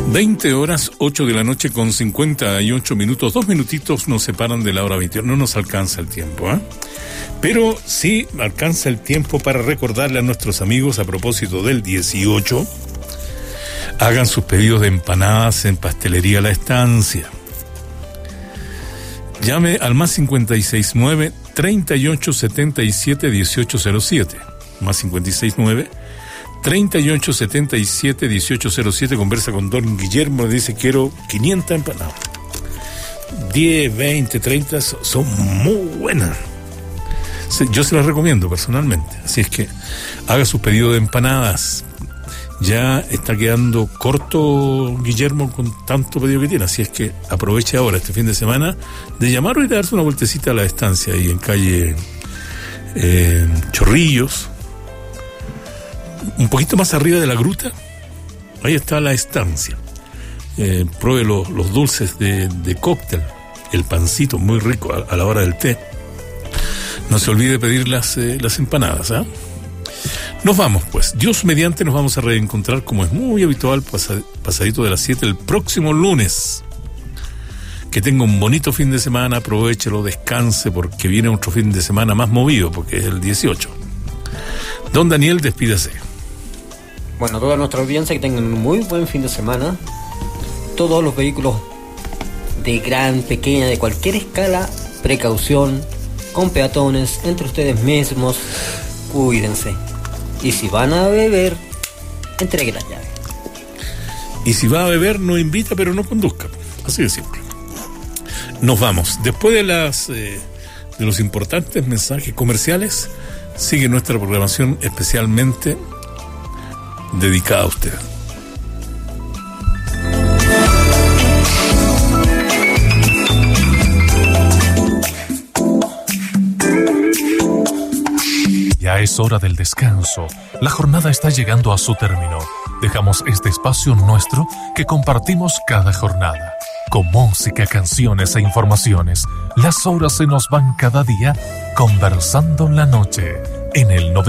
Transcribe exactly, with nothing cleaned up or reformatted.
veinte horas, ocho de la noche con cincuenta y ocho minutos. Dos minutitos nos separan de la hora veintidós. No nos alcanza el tiempo, ¿eh? Pero sí alcanza el tiempo para recordarle a nuestros amigos, a propósito del dieciocho, hagan sus pedidos de empanadas en Pastelería La Estancia. Llame al más cincuenta y seis nueve, treinta y ocho setenta y siete, dieciocho cero siete. Más cincuenta y seis nueve, treinta y ocho setenta y siete, dieciocho cero siete. Conversa con don Guillermo, le dice: quiero quinientas empanadas. diez, veinte, treinta son muy buenas. Yo se las recomiendo personalmente. Así es que haga su pedido de empanadas. Ya está quedando corto Guillermo con tanto pedido que tiene, así es que aproveche ahora este fin de semana de llamar o ir a darse una vueltecita a La Estancia ahí en calle eh, Chorrillos, un poquito más arriba de la gruta. Ahí está La Estancia. Eh, pruebe los, los dulces de, de cóctel, el pancito muy rico a, a la hora del té. No se olvide pedir las, eh, las empanadas, ¿ah? ¿eh? Nos vamos, pues. Dios mediante, nos vamos a reencontrar, como es muy habitual, pasad, pasadito de las siete el próximo lunes. Que tenga un bonito fin de semana, aprovéchelo, descanse, porque viene otro fin de semana más movido, porque es el dieciocho. Don Daniel, despídase. Bueno, a toda nuestra audiencia, que tengan un muy buen fin de semana. Todos los vehículos de gran, pequeña, de cualquier escala, precaución, con peatones, entre ustedes mismos, cuídense. Y si van a beber, entregue la llave. Y si va a beber, no invita, pero no conduzca. Así de simple. Nos vamos. Después de las eh, de los importantes mensajes comerciales, sigue nuestra programación especialmente dedicada a usted. Ya es hora del descanso. La jornada está llegando a su término. Dejamos este espacio nuestro que compartimos cada jornada. Con música, canciones e informaciones, las horas se nos van cada día conversando en la noche en el noventa.